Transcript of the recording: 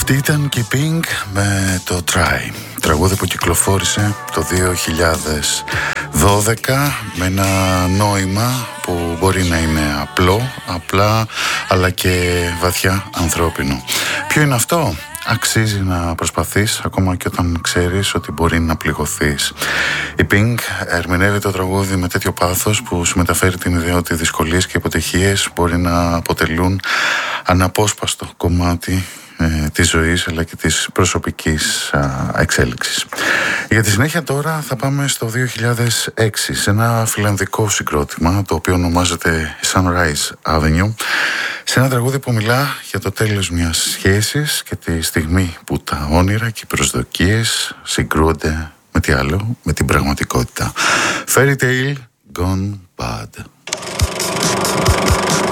Ήταν και η Pink με το Try, τραγούδι που κυκλοφόρησε το 2012 με ένα νόημα που μπορεί να είναι απλά αλλά και βαθιά ανθρώπινο. Ποιο είναι αυτό? Αξίζει να προσπαθείς ακόμα και όταν ξέρεις ότι μπορεί να πληγωθείς. Η Pink ερμηνεύει το τραγούδι με τέτοιο πάθος που σου μεταφέρει την ιδέα ότι οι δυσκολίες και οι αποτυχίες μπορεί να αποτελούν αναπόσπαστο κομμάτι της ζωής αλλά και της προσωπικής εξέλιξης. Για τη συνέχεια τώρα θα πάμε στο 2006 σε ένα φιλανδικό συγκρότημα το οποίο ονομάζεται Sunrise Avenue, σε ένα τραγούδι που μιλά για το τέλος μιας σχέσης και τη στιγμή που τα όνειρα και οι προσδοκίες συγκρούονται με τι άλλο, με την πραγματικότητα. Fairy Tale Gone Bad.